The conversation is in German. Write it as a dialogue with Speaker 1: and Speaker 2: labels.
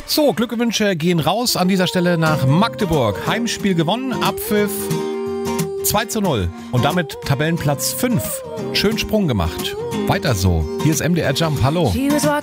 Speaker 1: So, Glückwünsche gehen raus an dieser Stelle nach Magdeburg. Heimspiel gewonnen, Abpfiff 2:0 und damit Tabellenplatz 5. Schön Sprung gemacht. Weiter so. Hier ist MDR Jump. Hallo.